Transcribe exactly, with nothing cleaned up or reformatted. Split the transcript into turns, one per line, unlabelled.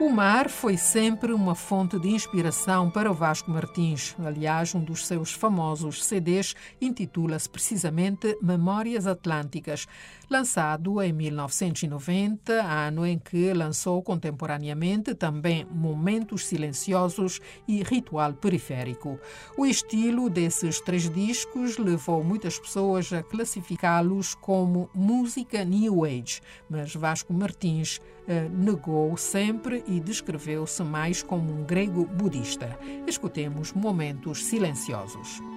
O mar foi sempre uma fonte de inspiração para Vasco Martins. Aliás, um dos seus famosos C Ds intitula-se precisamente Memórias Atlânticas, lançado em mil novecentos e noventa, ano em que lançou contemporaneamente também Momentos Silenciosos e Ritual Periférico. O estilo desses três discos levou muitas pessoas a classificá-los como música New Age, mas Vasco Martins eh, negou sempre e descreveu-se mais como um grego budista. Escutemos Momentos Silenciosos.